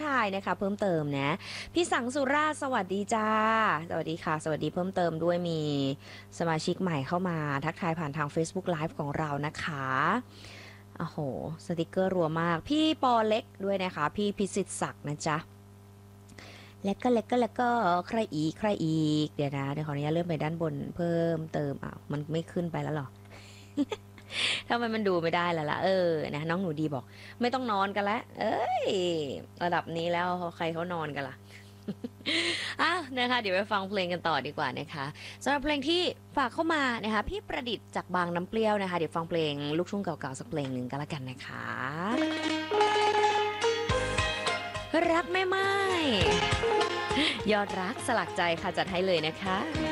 ทายนะคะเพิ่มเติมนะพี่สังสุราษฎร์สวัสดีจ้าสวัสดีค่ะสวัสดีเพิ่มเติมด้วยมีสมาชิกใหม่เข้ามาทักทายผ่านทาง Facebook Live ของเรานะคะโอ้โหสติกเกอร์รัวมากพี่ปอเล็กด้วยนะคะพี่พิสิทธิ์ศักดิ์นะจ๊ะแล้วก็ใครอีกเดี๋ยวนะเดี๋ยวขออนุญาตเลื่อนไปด้านบนเพิ่มเติมมันไม่ขึ้นไปแล้วหรอ ทำไมมันดูไม่ได้แล้วล่ะนะน้องหนูดีบอกไม่ต้องนอนกันแล้วเอ้ยระดับนี้แล้วใครเขานอนกันล่ะ นะคะเดี๋ยวไปฟังเพลงกันต่อดีกว่านะคะสำหรับเพลงที่ฝากเข้ามานะคะพี่ประดิษฐ์จากบางน้ำเปรี้ยวนะคะเดี๋ยวฟังเพลงลูกทุ่งเก่าๆสักเพลงหนึ่งก็แล้วกันนะคะรักแม่ไม้ยอดรักสลักใจค่ะจัดให้เลยนะคะ